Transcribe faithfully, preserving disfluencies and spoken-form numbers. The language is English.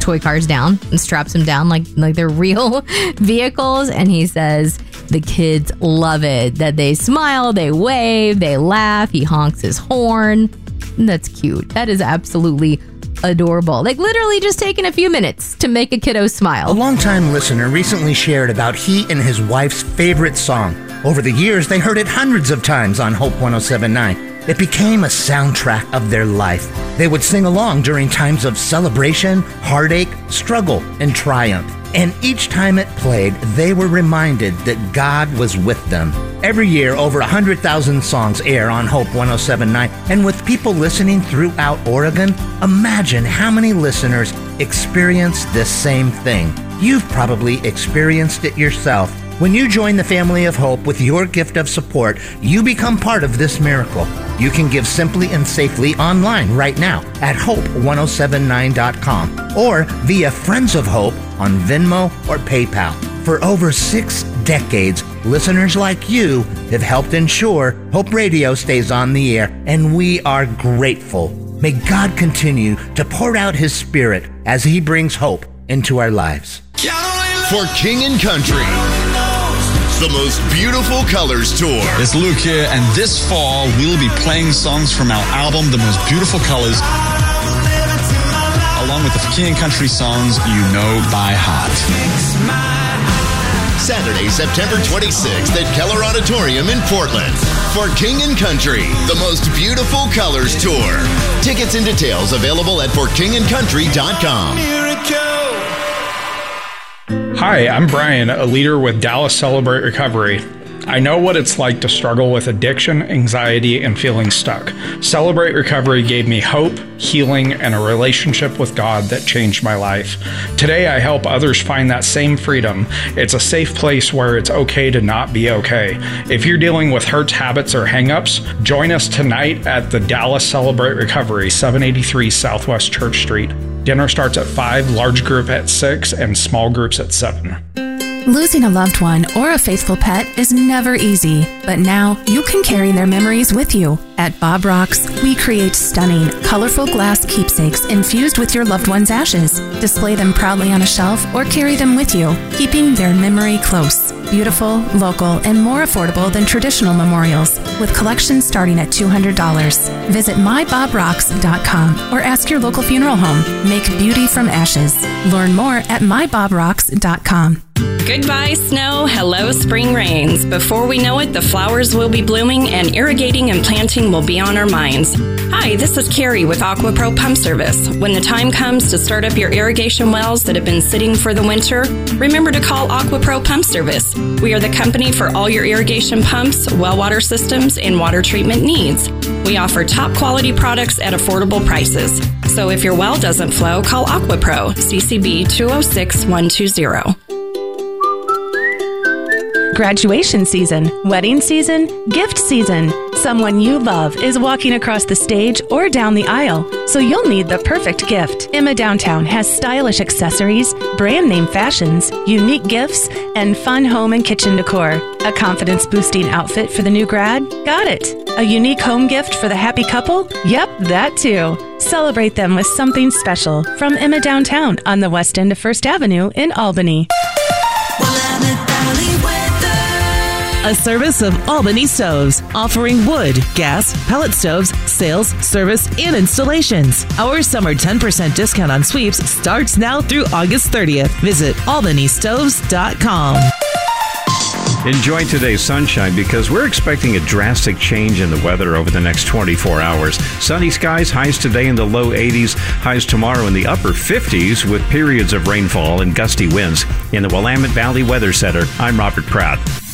toy cars down and straps them down like, like they're real vehicles. And he says the kids love it, that they smile, they wave, they laugh. He honks his horn. That's cute. That is absolutely adorable. Like literally just taking a few minutes to make a kiddo smile. A longtime listener recently shared about he and his wife's favorite song. Over the years, they heard it hundreds of times on Hope one oh seven point nine. It became a soundtrack of their life. They would sing along during times of celebration, heartache, struggle, and triumph. And each time it played, they were reminded that God was with them. Every year, over one hundred thousand songs air on Hope one oh seven point nine. And with people listening throughout Oregon, imagine how many listeners experience this same thing. You've probably experienced it yourself. When you join the family of Hope with your gift of support, you become part of this miracle. You can give simply and safely online right now at hope ten seventy-nine dot com or via Friends of Hope on Venmo or PayPal. For over six decades, listeners like you have helped ensure Hope Radio stays on the air, and we are grateful. May God continue to pour out His Spirit as He brings hope into our lives. For King and Country, the Most Beautiful Colors Tour. It's Luke here, and this fall we'll be playing songs from our album, The Most Beautiful Colors, along with the King and Country songs you know by heart. Saturday, September twenty-sixth at Keller Auditorium in Portland. For King and Country, The Most Beautiful Colors Tour. Tickets and details available at for king and country dot com. Hi, I'm Brian, a leader with Dallas Celebrate Recovery. I know what it's like to struggle with addiction, anxiety, and feeling stuck. Celebrate Recovery gave me hope, healing, and a relationship with God that changed my life. Today, I help others find that same freedom. It's a safe place where it's okay to not be okay. If you're dealing with hurts, habits, or hang-ups, join us tonight at the Dallas Celebrate Recovery, seven eighty-three Southwest Church Street. Dinner starts at five, large group at six, and small groups at seven. Losing a loved one or a faithful pet is never easy, but now you can carry their memories with you. At Bob Rocks, we create stunning, colorful glass keepsakes infused with your loved one's ashes. Display them proudly on a shelf or carry them with you, keeping their memory close. Beautiful, local, and more affordable than traditional memorials, with collections starting at two hundred dollars. Visit my bob rocks dot com or ask your local funeral home. Make beauty from ashes. Learn more at my bob rocks dot com. Goodbye, snow. Hello, spring rains. Before we know it, the flowers will be blooming and irrigating and planting will be on our minds. Hi, this is Carrie with AquaPro Pump Service. When the time comes to start up your irrigation wells that have been sitting for the winter, remember to call AquaPro Pump Service. We are the company for all your irrigation pumps, well water systems, and water treatment needs. We offer top quality products at affordable prices. So if your well doesn't flow, call AquaPro, C C B two oh six one two zero. Graduation season, wedding season, gift season. Someone you love is walking across the stage or down the aisle, so you'll need the perfect gift. Emma Downtown has stylish accessories, brand name fashions, unique gifts, and fun home and kitchen decor. A confidence-boosting outfit for the new grad? Got it. A unique home gift for the happy couple? Yep, that too. Celebrate them with something special from Emma Downtown on the west end of First Avenue in Albany. A service of Albany Stoves, offering wood, gas, pellet stoves, sales, service, and installations. Our summer ten percent discount on sweeps starts now through August thirtieth. Visit albany stoves dot com. Enjoy today's sunshine because we're expecting a drastic change in the weather over the next twenty-four hours. Sunny skies, highs today in the low eighties, highs tomorrow in the upper fifties with periods of rainfall and gusty winds. In the Willamette Valley Weather Center, I'm Robert Pratt.